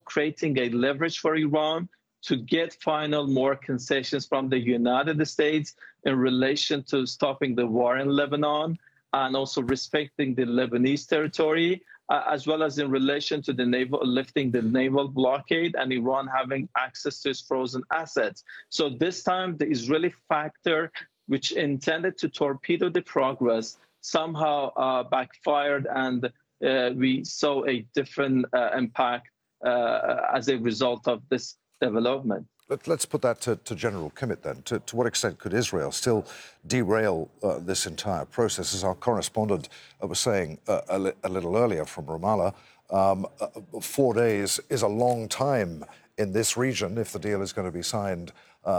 creating a leverage for Iran to get final more concessions from the United States in relation to stopping the war in Lebanon and also respecting the Lebanese territory, as well as in relation to the lifting the naval blockade and Iran having access to its frozen assets. So this time, the Israeli factor, which intended to torpedo the progress, somehow backfired, and we saw a different impact as a result of this development. Let's put that to General Kimmitt then. To what extent could Israel still derail this entire process? As our correspondent was saying a little earlier from Ramallah, 4 days is a long time in this region if the deal is going to be signed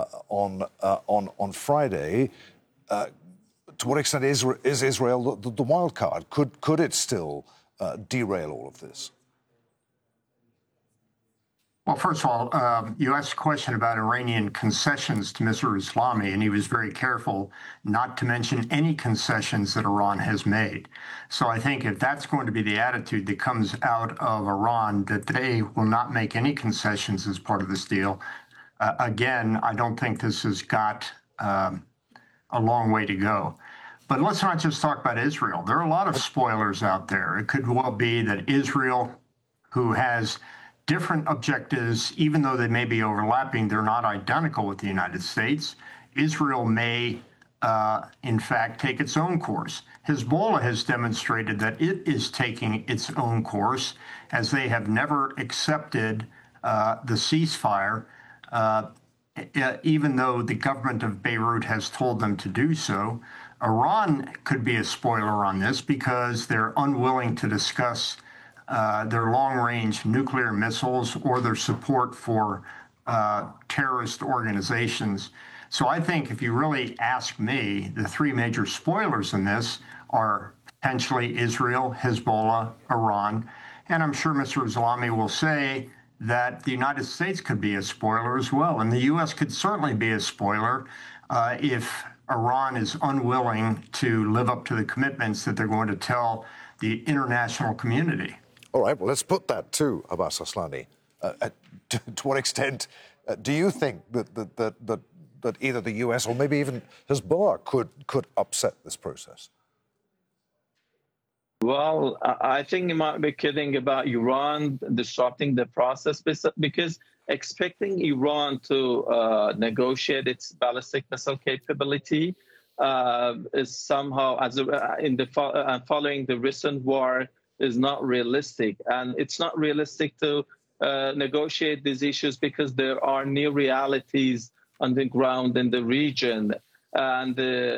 on Friday. To what extent is Israel the wild card? Could it still derail all of this? Well, first of all, you asked a question about Iranian concessions to Mr. Islami, and he was very careful not to mention any concessions that Iran has made. So I think if that's going to be the attitude that comes out of Iran, that they will not make any concessions as part of this deal, again, I don't think this has got a long way to go. But let's not just talk about Israel. There are a lot of spoilers out there. It could well be that Israel, who has different objectives, even though they may be overlapping, they're not identical with the United States. Israel may, in fact, take its own course. Hezbollah has demonstrated that it is taking its own course, as they have never accepted the ceasefire, even though the government of Beirut has told them to do so. Iran could be a spoiler on this because they're unwilling to discuss their long-range nuclear missiles or their support for terrorist organizations. So I think if you really ask me, the three major spoilers in this are potentially Israel, Hezbollah, Iran. And I'm sure Mr. Islami will say that the United States could be a spoiler as well. And the U.S. could certainly be a spoiler if Iran is unwilling to live up to the commitments that they're going to tell the international community. All right, well, let's put that to Abbas Aslani. To what extent do you think that either the US or maybe even Hezbollah could upset this process? Well, I think you might be kidding about Iran disrupting the process, because expecting Iran to negotiate its ballistic missile capability is somehow, following the recent war, is not realistic. And it's not realistic to negotiate these issues because there are new realities on the ground in the region. And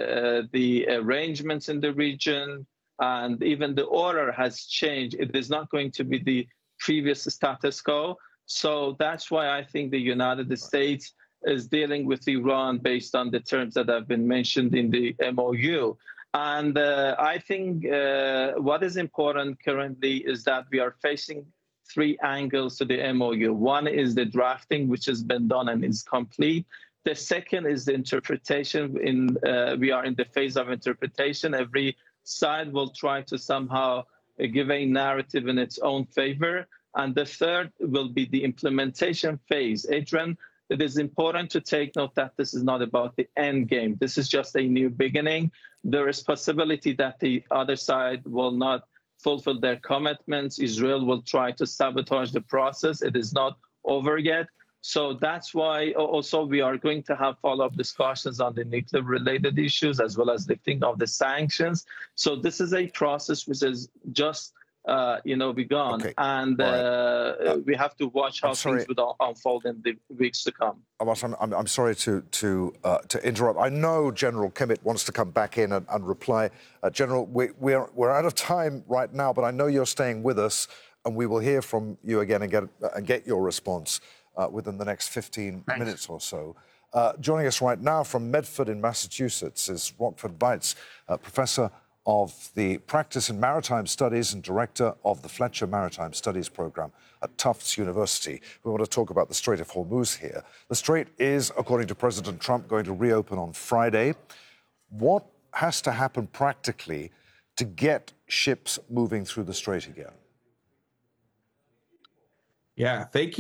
the arrangements in the region and even the order has changed. It is not going to be the previous status quo. So that's why I think the United States is dealing with Iran based on the terms that have been mentioned in the MOU. And I think what is important currently is that we are facing three angles to the MOU. One is the drafting, which has been done and is complete. The second is the interpretation. We are in the phase of interpretation. Every side will try to somehow give a narrative in its own favor. And the third will be the implementation phase. Adrian, it is important to take note that this is not about the end game. This is just a new beginning. There is possibility that the other side will not fulfill their commitments. Israel will try to sabotage the process. It is not over yet. So that's why also we are going to have follow-up discussions on the nuclear-related issues as well as lifting of the sanctions. So this is a process which is just begun. Okay. And we have to watch how things will unfold in the weeks to come. Abbas, I'm sorry to interrupt. I know General Kimmitt wants to come back in and reply. General, we're out of time right now, but I know you're staying with us, and we will hear from you again and get your response within the next 15 minutes or so. Joining us right now from Medford in Massachusetts is Rockford Bites, Professor of the Practice in Maritime Studies and Director of the Fletcher Maritime Studies Program at Tufts University. We want to talk about the Strait of Hormuz here. The Strait is, according to President Trump, going to reopen on Friday. What has to happen practically to get ships moving through the Strait again? Yeah, thank you.